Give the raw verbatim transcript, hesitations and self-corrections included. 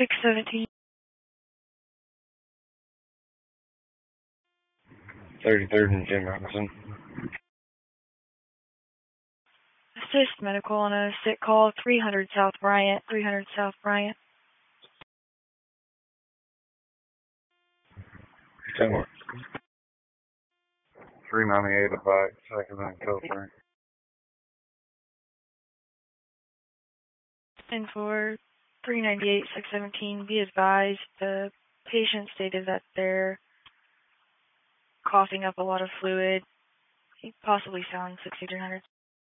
six seventeen. thirty-third and Jim Robinson. Assist medical on a sick call, three hundred South Bryant, three hundred South Bryant. ten one. three ninety-eight at Pike, second and California. And for three ninety-eight, six seventeen, be advised the patient stated that they're coughing up a lot of fluid. He possibly sounds sixty-three hundred.